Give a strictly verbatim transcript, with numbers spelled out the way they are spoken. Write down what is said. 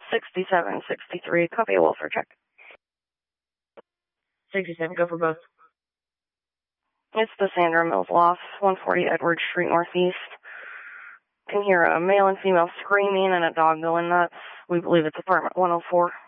sixty-seven sixty-three, copy a welfare check. sixty-seven, go for both. It's the Sandra Mills Loft, one forty Edward Street Northeast. Can hear a male and female screaming and a dog going nuts. We believe it's apartment one oh four.